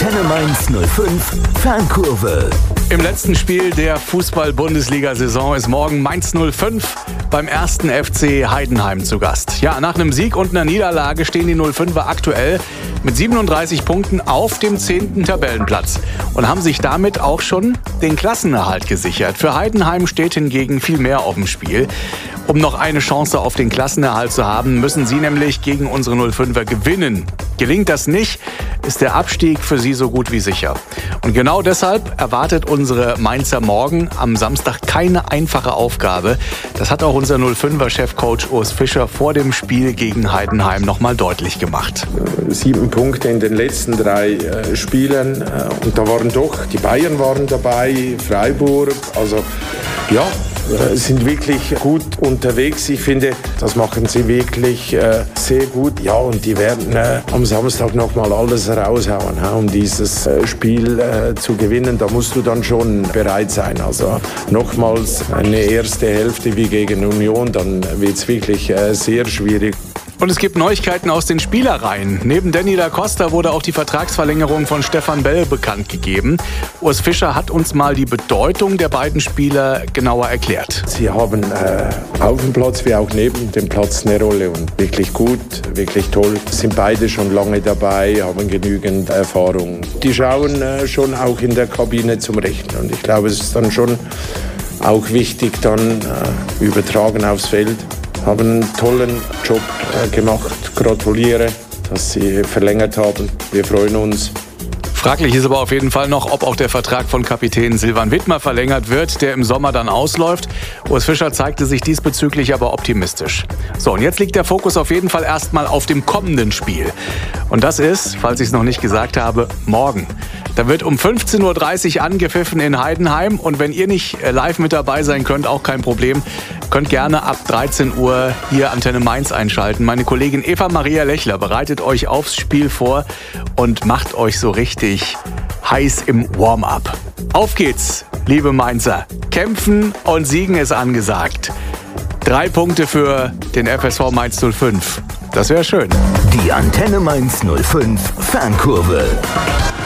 Antenne Mainz 05 Fankurve. Im letzten Spiel der Fußball-Bundesliga-Saison ist morgen Mainz 05 beim 1. FC Heidenheim zu Gast. Ja, nach einem Sieg und einer Niederlage stehen die 05er aktuell mit 37 Punkten auf dem 10. Tabellenplatz und haben sich damit auch schon den Klassenerhalt gesichert. Für Heidenheim steht hingegen viel mehr auf dem Spiel. Um noch eine Chance auf den Klassenerhalt zu haben, müssen sie nämlich gegen unsere 05er gewinnen. Gelingt das nicht, ist der Abstieg für sie so gut wie sicher. Und genau deshalb erwartet unsere Mainzer morgen am Samstag keine einfache Aufgabe. Das hat auch unser 05er-Chefcoach Urs Fischer vor dem Spiel gegen Heidenheim nochmal deutlich gemacht. 7 Punkte in den letzten 3 Spielen. Und da waren doch, die Bayern waren dabei, Freiburg. Also ja, sind wirklich gut unterwegs. Ich finde, das machen sie wirklich sehr gut. Ja, und die werden am Samstag nochmal alles raushauen, um dieses Spiel zu gewinnen. Da musst du dann schon bereit sein. Also nochmals eine erste Hälfte wie gegen Union, dann wird es wirklich sehr schwierig. Und es gibt Neuigkeiten aus den Spielereien. Neben Danny da Costa wurde auch die Vertragsverlängerung von Stefan Bell bekannt gegeben. Urs Fischer hat uns mal die Bedeutung der beiden Spieler genauer erklärt. Sie haben auf dem Platz wie auch neben dem Platz eine Rolle und wirklich gut, wirklich toll. Sind beide schon lange dabei, haben genügend Erfahrung. Die schauen schon auch in der Kabine zum Rechten und ich glaube, es ist dann schon auch wichtig, dann übertragen aufs Feld. Haben einen tollen Job gemacht. Gratuliere, dass sie verlängert haben. Wir freuen uns. Fraglich ist aber auf jeden Fall noch, ob auch der Vertrag von Kapitän Silvan Wittmer verlängert wird, der im Sommer dann ausläuft. Urs Fischer zeigte sich diesbezüglich aber optimistisch. So, und jetzt liegt der Fokus auf jeden Fall erstmal auf dem kommenden Spiel. Und das ist, falls ich es noch nicht gesagt habe, morgen. Da wird um 15.30 Uhr angepfiffen in Heidenheim. Und wenn ihr nicht live mit dabei sein könnt, auch kein Problem. Könnt gerne ab 13 Uhr hier Antenne Mainz einschalten. Meine Kollegin Eva Maria Lechler bereitet euch aufs Spiel vor und macht euch so richtig heiß im Warm-up. Auf geht's, liebe Mainzer. Kämpfen und Siegen ist angesagt. 3 Punkte für den FSV Mainz 05. Das wäre schön. Die Antenne Mainz 05 Fankurve.